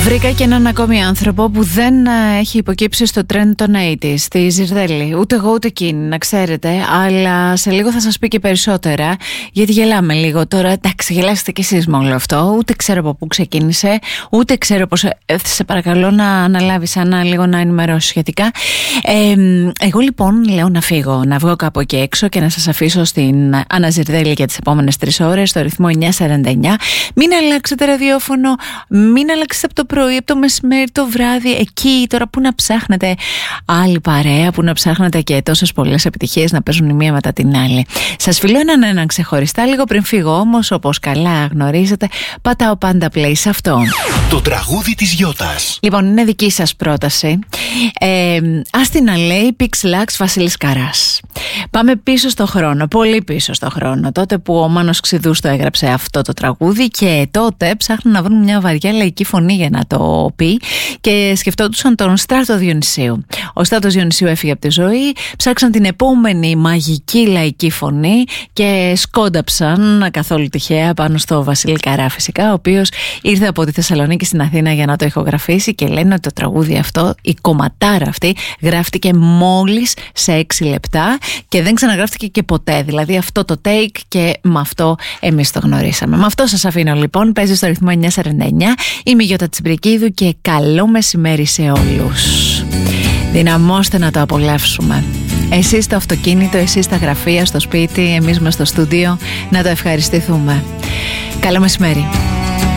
Βρήκα και έναν ακόμη άνθρωπο που δεν έχει υποκύψει στο trend των 80's, στη Ζιρδέλη. Ούτε εγώ ούτε εκείνη, να ξέρετε. Αλλά σε λίγο θα σας πει και περισσότερα, γιατί γελάμε λίγο τώρα. Εντάξει, γελάσετε κι εσείς με όλο αυτό. Ούτε ξέρω από πού ξεκίνησε, ούτε ξέρω πώς. Σε παρακαλώ να αναλάβεις, Άννα, λίγο να ενημερώσει σχετικά. Εγώ λοιπόν λέω να φύγω, να βγω κάπου εκεί έξω και να σας αφήσω στην Άννα Ζιρδέλη για τις επόμενες 3 ώρες, στο ρυθμό 949. Μην αλλάξετε ραδιόφωνο, μην αλλάξετε από το πρωί, από το μεσημέρι, το βράδυ, εκεί τώρα που να ψάχνετε άλλη παρέα, που να ψάχνετε και τόσες πολλές επιτυχίες να παίζουν η μία μετά την άλλη. Σας φιλώ έναν ξεχωριστά. Λίγο πριν φύγω όμως, όπως καλά γνωρίζετε, πατάω πάντα play σε αυτό. Το τραγούδι της Γιώτας. Λοιπόν, είναι δική σας πρόταση. Ας την αλέει Pixelax Βασίλης Καράς. Πάμε πίσω στο χρόνο, πολύ πίσω στο χρόνο. Τότε που ο Μάνος Ξηδούς το έγραψε αυτό το τραγούδι και τότε ψάχνουν να βρουν μια βαριά λαϊκή φωνή για να το πει και σκεφτόντουσαν τον Στράτο Διονυσίου. Ο Στράτος Διονυσίου έφυγε από τη ζωή, ψάξαν την επόμενη μαγική λαϊκή φωνή και σκόνταψαν καθόλου τυχαία πάνω στο Βασίλη Καρά, φυσικά, ο οποίος ήρθε από τη Θεσσαλονίκη στην Αθήνα για να το ηχογραφήσει και λένε ότι το τραγούδι αυτό, η κομματάρα αυτή, γράφτηκε μόλις σε 6 λεπτά και δεν ξαναγράφτηκε και ποτέ. Δηλαδή αυτό το take και με αυτό εμείς το γνωρίσαμε. Με αυτό σας αφήνω λοιπόν. Παίζει στο ρυθμό 949. Είμαι η Γιώτα Τσιμπρικίδου και καλό μεσημέρι σε όλους. Δυναμώστε να το απολαύσουμε. Εσείς στο αυτοκίνητο, εσείς στα γραφεία, στο σπίτι, εμείς μες στο στούντιο, να το ευχαριστηθούμε. Καλό μεσημέρι.